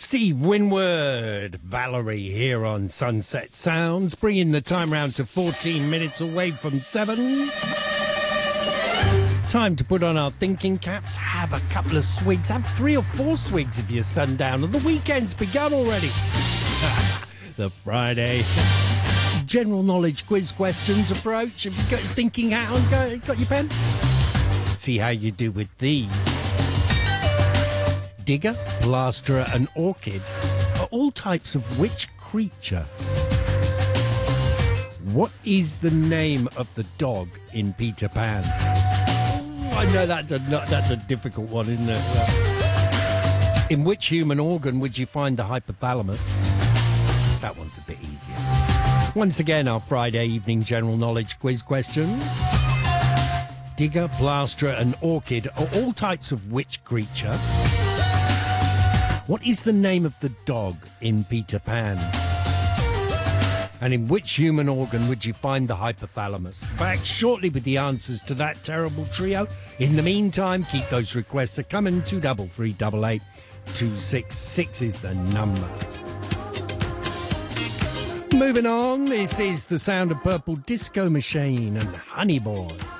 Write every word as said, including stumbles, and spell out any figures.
Steve Winwood, Valerie here on Sunset Sounds, bringing the time round to fourteen minutes away from seven. Time to put on our thinking caps, have a couple of swigs, have three or four swigs if you're sundown, and the weekend's begun already. The Friday general knowledge quiz questions approach. Have you got your thinking hat on? Got, got your pen? See how you do with these. Digger, plasterer and orchid are all types of which creature? What is the name of the dog in Peter Pan? Oh, I know that's a that's a difficult one, isn't it? In which human organ would you find the hypothalamus? That one's a bit easier. Once again, our Friday evening general knowledge quiz question. Digger, plasterer and orchid are all types of which creature? What is the name of the dog in Peter Pan? And in which human organ would you find the hypothalamus? Back shortly with the answers to that terrible trio. In the meantime, keep those requests coming. Two double three double eight two six six is the number. Moving on, this is the sound of Purple Disco Machine and Honey Boy.